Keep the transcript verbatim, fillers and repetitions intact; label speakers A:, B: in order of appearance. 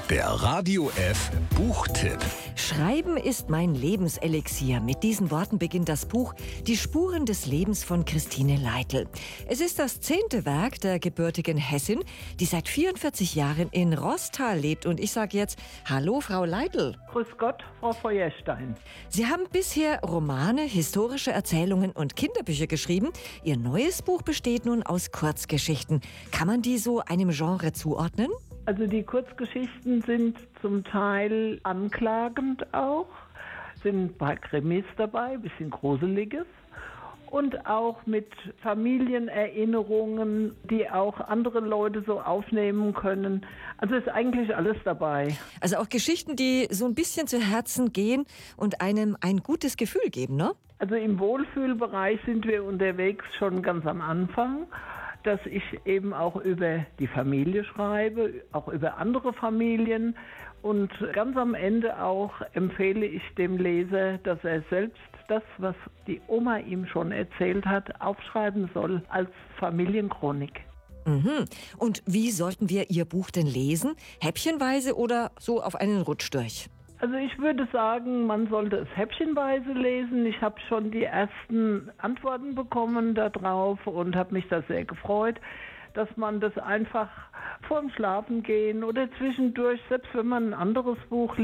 A: Der Radio F Buchtipp.
B: Schreiben ist mein Lebenselixier. Mit diesen Worten beginnt das Buch Die Spuren des Lebens von Christine Leitl. Es ist das zehnte Werk der gebürtigen Hessin, die seit vierundvierzig Jahren in Roßtal lebt. Und ich sage jetzt, hallo Frau Leitl.
C: Grüß Gott, Frau Feuerstein.
B: Sie haben bisher Romane, historische Erzählungen und Kinderbücher geschrieben. Ihr neues Buch besteht nun aus Kurzgeschichten. Kann man die so einem Genre zuordnen?
C: Also die Kurzgeschichten sind zum Teil anklagend auch, sind ein paar Krimis dabei, ein bisschen Gruseliges und auch mit Familienerinnerungen, die auch andere Leute so aufnehmen können. Also ist eigentlich alles dabei.
B: Also auch Geschichten, die so ein bisschen zu Herzen gehen und einem ein gutes Gefühl geben, ne?
C: Also im Wohlfühlbereich sind wir unterwegs schon ganz am Anfang, dass ich eben auch über die Familie schreibe, auch über andere Familien. Und ganz am Ende auch empfehle ich dem Leser, dass er selbst das, was die Oma ihm schon erzählt hat, aufschreiben soll als Familienchronik.
B: Mhm. Und wie sollten wir Ihr Buch denn lesen? Häppchenweise oder so auf einen Rutsch durch?
C: Also ich würde sagen, man sollte es häppchenweise lesen. Ich habe schon die ersten Antworten bekommen darauf und habe mich da sehr gefreut, dass man das einfach vorm Schlafengehen oder zwischendurch, selbst wenn man ein anderes Buch